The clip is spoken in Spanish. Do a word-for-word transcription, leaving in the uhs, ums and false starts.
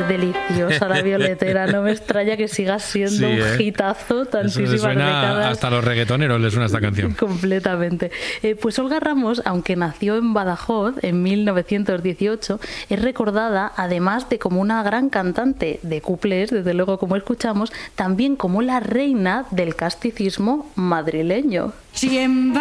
súper deliciosa la violetera, no me extraña que siga siendo sí, un ¿eh? hitazo tantísimas Eso le suena décadas. Hasta a los reggaetoneros les suena esta canción. Completamente. Eh, pues Olga Ramos, aunque nació en Badajoz en mil novecientos dieciocho, es recordada, además de como una gran cantante de cuplés, desde luego como escuchamos, también como la reina del casticismo madrileño. Si en